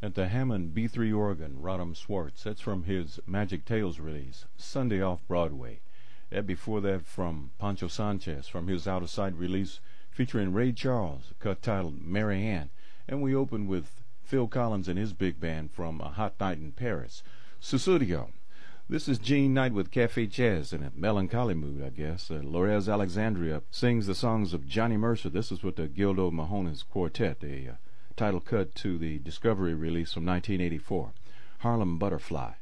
At the Hammond B3 organ, Rodham Swartz. That's from his Magic Tales release, Sunday Off Broadway. And before that, from Pancho Sanchez, from his Out of Sight release, featuring Ray Charles, a cut titled Mary Ann. And we opened with Phil Collins and his big band from A Hot Night in Paris. Sussudio. This is Gene Knight with Cafe Jazz in a melancholy mood, I guess. Lorez Alexandria sings the songs of Johnny Mercer. This is with the Gildo Mahones Quartet, a title cut to the Discovery release from 1984, Harlem Butterfly.